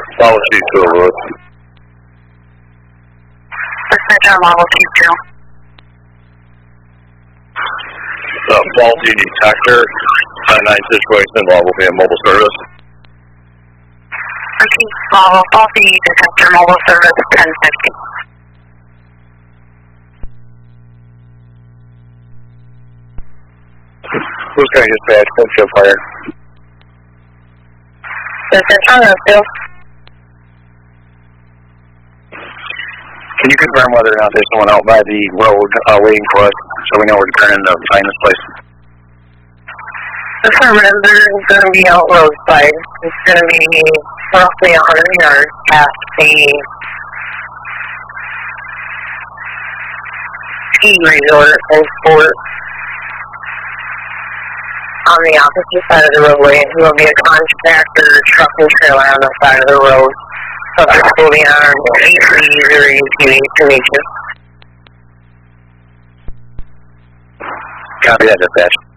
Follow Chief 2 Lewis. Dispatcher, level Chief 2. Faulty detector, 99 situation involved will be a mobile service. Chief, faulty detector, mobile service 1050. Who's going to dispatch windshield fire? Dispatcher, Phil. Can you confirm whether or not there's someone out by the road waiting for us so we know where to turn in to find this place? Affirmative, they're going to be out roadside. It's going to be roughly 100 yards past the ski resort and sport. On the opposite side of the roadway, there will be a contractor truck and trailer on the side of the road. Subject will be on 8308 to meet you. Copy that, dispatch.